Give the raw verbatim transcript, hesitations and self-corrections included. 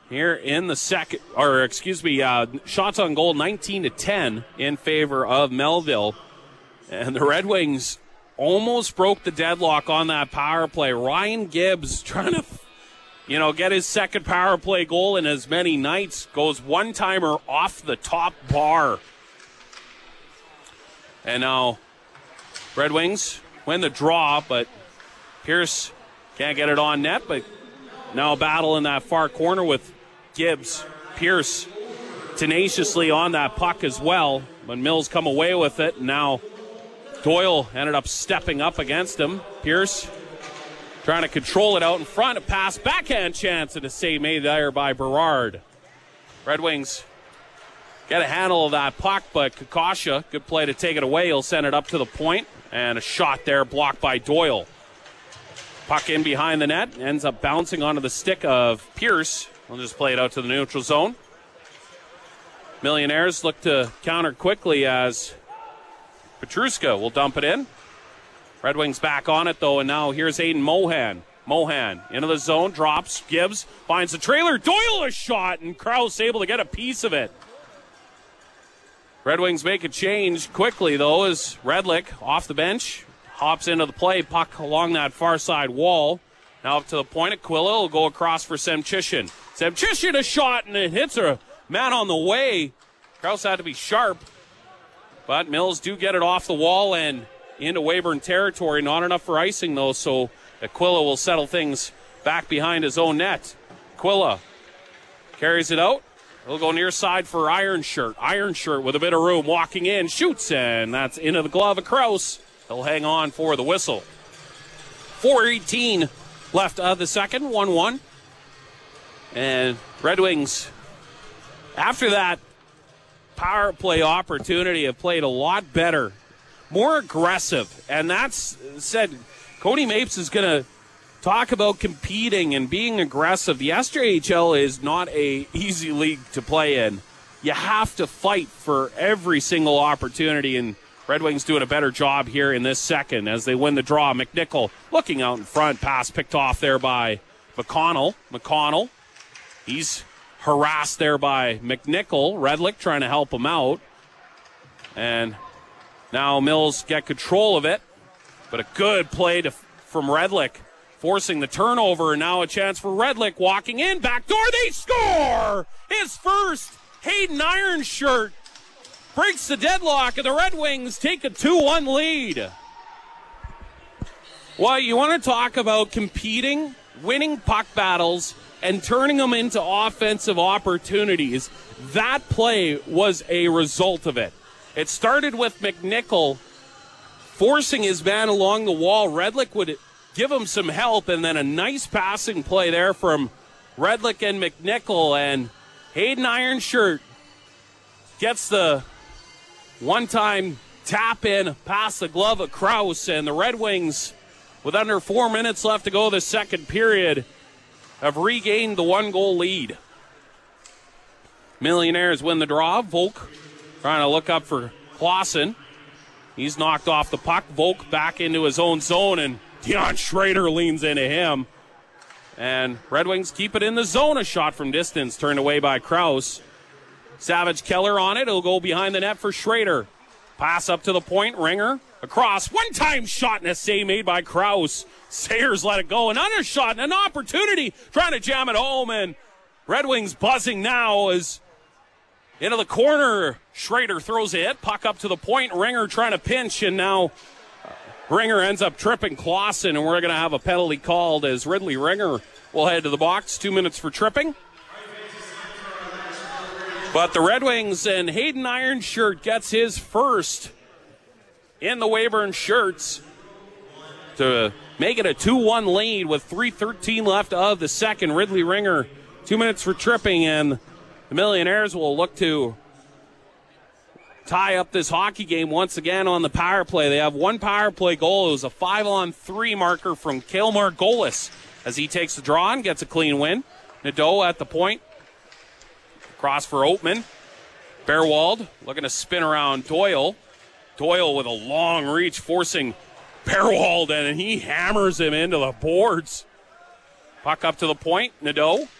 here in the second, or excuse me, uh, shots on goal nineteen to ten in favor of Melville. And the Red Wings almost broke the deadlock on that power play. Ryan Gibbs trying to, you know, get his second power play goal in as many nights. Goes one-timer off the top bar. And now Red Wings win the draw, but Pierce can't get it on net. But now a battle in that far corner with Gibbs. Pierce tenaciously on that puck as well. But Mills come away with it. And now Doyle ended up stepping up against him. Pierce trying to control it out in front. A pass, backhand chance, and a save made there by Berard. Red Wings get a handle of that puck, but Kakasha, good play to take it away. He'll send it up to the point, and a shot there blocked by Doyle. Puck in behind the net, ends up bouncing onto the stick of Pierce. We'll just play it out to the neutral zone. Millionaires look to counter quickly as Petruska will dump it in. Red Wings back on it, though, and now here's Aiden Mohan. Mohan into the zone, drops, Gibbs, finds the trailer. Doyle a shot, and Krause able to get a piece of it. Red Wings make a change quickly, though, as Redlick off the bench hops into the play, puck along that far side wall. Now up to the point, Aquila will go across for Semchishin. Semchishin a shot, and it hits a man on the way. Krause had to be sharp, but Mills do get it off the wall and into Weyburn territory. Not enough for icing, though, so Aquila will settle things back behind his own net. Aquila carries it out. He'll go near side for Iron Shirt. Iron Shirt with a bit of room, walking in, shoots, and that's into the glove of Krause. He'll hang on for the whistle. four eighteen left of the second, one one. And Red Wings, after that power play opportunity, have played a lot better, more aggressive. And that's said, Cody Mapes is going to talk about competing and being aggressive. The S J H L is not a easy league to play in. You have to fight for every single opportunity, and Red Wings doing a better job here in this second as they win the draw. McNichol looking out in front. Pass picked off there by McConnell. McConnell, he's harassed there by McNichol. Redlick trying to help him out. And now Mills get control of it. But a good play to, from Redlick, forcing the turnover, and now a chance for Redlick walking in. Back door, they score! His first. Hayden Ironshirt breaks the deadlock, and the Red Wings take a two one lead. Well, you want to talk about competing, winning puck battles, and turning them into offensive opportunities. That play was a result of it. It started with McNichol forcing his man along the wall. Redlick would give him some help, and then a nice passing play there from Redlick and McNichol, and Hayden Ironshirt gets the one-time tap in past the glove of Krause, and the Red Wings, with under four minutes left to go the second period, have regained the one-goal lead. Millionaires win the draw. Volk trying to look up for Clausen. He's knocked off the puck. Volk back into his own zone, and Dion Schrader leans into him. And Red Wings keep it in the zone. A shot from distance turned away by Krause. Savage Keller on it. He'll go behind the net for Schrader. Pass up to the point. Ringer across. One-time shot and a save made by Krause. Sayers let it go. Another shot and an opportunity. Trying to jam it home. And Red Wings buzzing now as into the corner. Schrader throws a hit. Puck up to the point. Ringer trying to pinch. And now Ringer ends up tripping Clausen. And we're going to have a penalty called as Ridley Ringer will head to the box. Two minutes for tripping. But the Red Wings, and Hayden Ironshirt gets his first in the Weyburn Shirts to make it a two one lead with three thirteen left of the second. Ridley Ringer, two minutes for tripping, and the Millionaires will look to tie up this hockey game once again on the power play. They have one power play goal. It was a five on three marker from Cale Margolis as he takes the draw and gets a clean win. Nadeau at the point. Cross for Oatman. Bearwald looking to spin around Doyle. Doyle with a long reach forcing Bearwald, and he hammers him into the boards. Puck up to the point. Nadeau